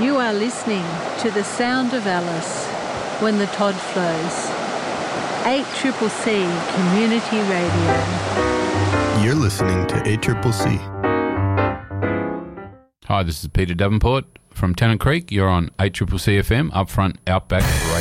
You are listening to The Sound of Alice when the Todd flows. 8CCC Community Radio. You're listening to 8CCC. Hi, this is Peter Davenport from Tennant Creek. You're on 8CCC FM, Upfront Outback Radio.